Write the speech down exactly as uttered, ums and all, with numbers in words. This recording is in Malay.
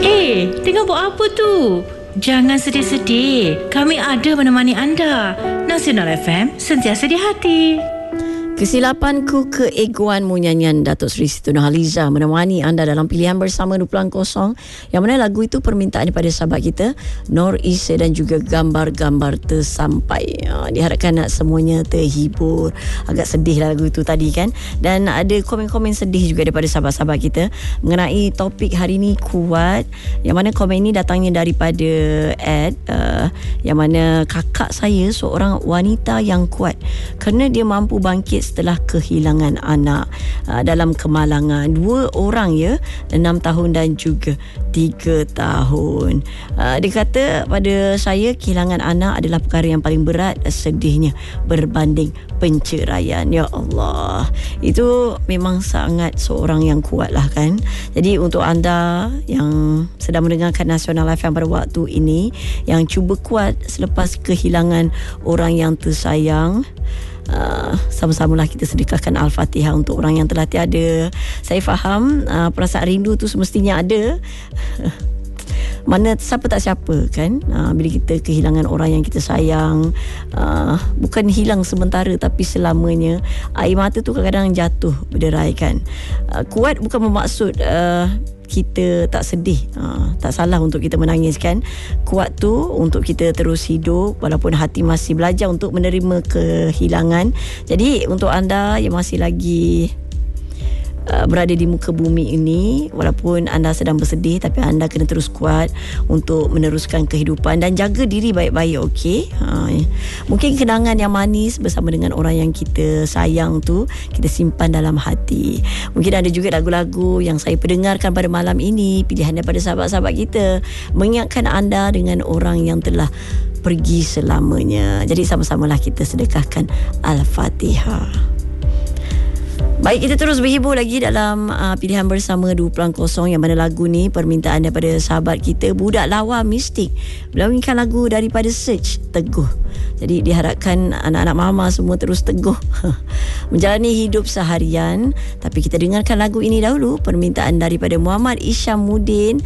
Eh, tengah buat apa tu? Jangan sedih-sedih. Kami ada menemani anda. Nasional F M, sentiasa di hati. Kesilapanku keegoanmu, nyanyian Datuk Seri Siti Nurhaliza menemani anda dalam pilihan bersama dua puluh kosong, yang mana lagu itu permintaan daripada sahabat kita Nor Isa dan juga gambar-gambar tersampai. Ha, diharapkan nak semuanya terhibur. Agak sedih lah lagu itu tadi kan. Dan ada komen-komen sedih juga daripada sahabat-sahabat kita mengenai topik hari ini, kuat, yang mana komen ini datangnya daripada Ed, uh, yang mana kakak saya seorang wanita yang kuat kerana dia mampu bangkit setelah kehilangan anak uh, dalam kemalangan. Dua orang ya, enam tahun dan juga tiga tahun. Uh, dia kata pada saya kehilangan anak adalah perkara yang paling berat, sedihnya berbanding penceraian. Ya Allah, itu memang sangat seorang yang kuat lah kan. Jadi untuk anda yang sedang mendengarkan Nasional F M pada waktu ini, yang cuba kuat selepas kehilangan orang yang tersayang, Uh, sama-samalah kita sedekahkan Al-Fatihah untuk orang yang telah tiada. Saya faham uh, perasaan rindu tu semestinya ada. Mana siapa tak siapa kan, uh, bila kita kehilangan orang yang kita sayang, uh, bukan hilang sementara tapi selamanya. Air mata tu kadang-kadang jatuh berderai kan. Uh, kuat bukan bermaksud uh, kita tak sedih, ha, tak salah untuk kita menangis kan. Kuat tu untuk kita terus hidup walaupun hati masih belajar untuk menerima kehilangan. Jadi untuk anda yang masih lagi Uh, berada di muka bumi ini, walaupun anda sedang bersedih, tapi anda kena terus kuat untuk meneruskan kehidupan dan jaga diri baik-baik, okey? Ha, mungkin kenangan yang manis bersama dengan orang yang kita sayang tu kita simpan dalam hati. Mungkin ada juga lagu-lagu yang saya perdengarkan pada malam ini, pilihan daripada sahabat-sahabat kita, mengingatkan anda dengan orang yang telah pergi selamanya. Jadi sama-samalah kita sedekahkan Al-Fatihah. Baik, kita terus berhibur lagi dalam uh, pilihan bersama dua puluh kosong, yang mana lagu ni permintaan daripada sahabat kita Budak Lawa Mistik, melawingkan lagu daripada Search, Teguh. Jadi diharapkan anak-anak mama semua terus teguh menjalani hidup seharian. Tapi kita dengarkan lagu ini dahulu, permintaan daripada Muhammad Isyamuddin